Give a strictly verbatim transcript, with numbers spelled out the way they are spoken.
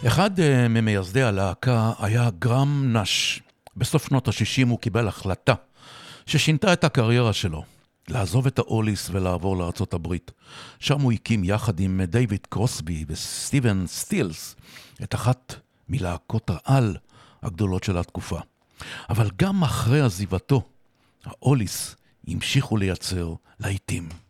אחד uh, ממייסדי הלהקה היה גרם נש. בסוף שנות ה-שישים הוא קיבל החלטה ששינתה את הקריירה שלו, לעזוב את האוליס ולעבור לארצות הברית. שם הוא הקים יחד עם דיוויד קרוסבי וסטיבן סטילס את אחת מלהקות העל הגדולות של התקופה. אבל גם אחרי עזיבתו, האוליס המשיכו לייצר להיטים.